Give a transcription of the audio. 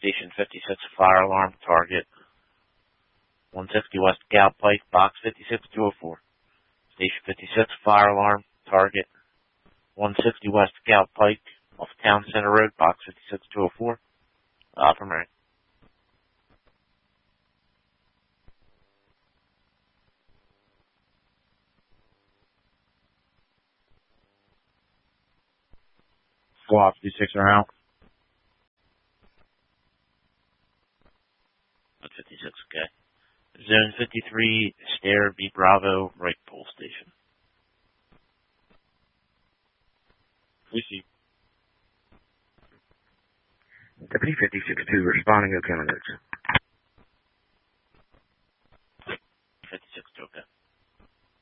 Station 56, fire alarm, target 160 West Gallup Pike, box 56204. Station 56, fire alarm, target 160 West Gallup Pike, off Town Center Road, box 56204. Affirmative. Swap 56 are out. 56, okay. Zone 53, Stair B Bravo, right pole station. Receive. Deputy 56-2 responding, okay, my notes.